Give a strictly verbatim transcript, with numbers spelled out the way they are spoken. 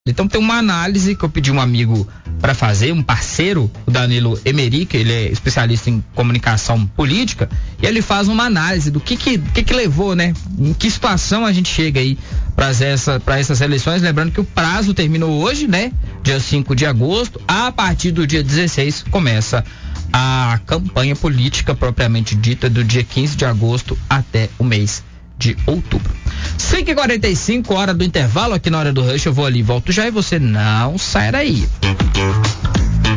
Então tem uma análise que eu pedi um amigo para fazer, um parceiro, o Danilo Emery, que ele é especialista em comunicação política, e ele faz uma análise do que que, que, que levou, né? Em que situação a gente chega aí para essa, para essas eleições, lembrando que o prazo terminou hoje, né? Dia cinco de agosto, a partir do dia dezesseis começa a campanha política propriamente dita, do dia quinze de agosto até o mês de outubro. cinco e quarenta e cinco, hora do intervalo aqui na Hora do Rush. Eu vou ali, volto já e você não sai daí.